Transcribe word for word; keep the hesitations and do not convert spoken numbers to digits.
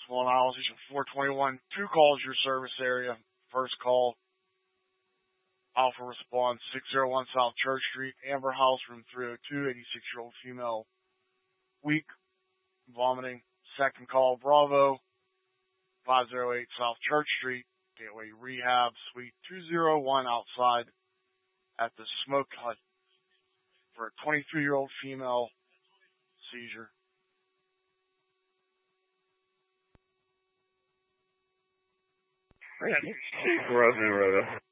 Long Island, Station four twenty-one. Two calls your service area. First call, Alpha response, six oh one South Church Street, Amber House, room three oh two, eighty-six-year-old female, weak, vomiting. Second call, Bravo, five oh eight South Church Street, Gateway Rehab, Suite two oh one, outside at the Smoke Hut for a twenty-three-year-old female, seizure. Road, Road.